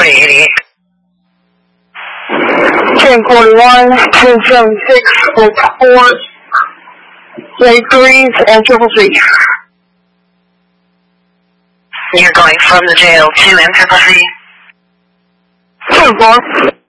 4088. 1041, 276, 04, late 3s, and 333. You're going from the jail to M333? 24.